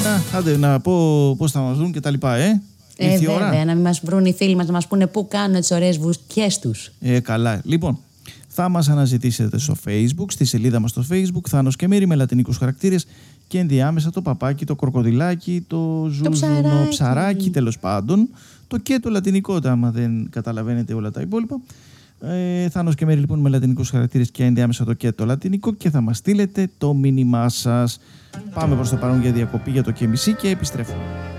Άντε να πω πώς θα μας βρουν και τα λοιπά, Ήρθε η ώρα. Βέβαια, να μην μας βρουν οι φίλοι μας, να μας πούνε πού κάνουν τις ωραίες βουσκές τους. Καλά. Λοιπόν, θα μας αναζητήσετε στο Facebook, στη σελίδα μας στο Facebook, Θάνος και Μέρη με λατινικούς χαρακτήρες και ενδιάμεσα το παπάκι, το κροκοδιλάκι, το ζούζουνο ψαράκι, τέλος πάντων. Το και το λατινικό, άμα δεν καταλαβαίνετε όλα τα υπόλοιπα. Θάνος και Μέρη λοιπόν με λατινικούς χαρακτήρες και ενδιάμεσα το και το λατινικό και θα μας στείλετε το μήνυμά σας. Πάμε προς το παρόν για διακοπή για το και μισή και επιστρέφουμε.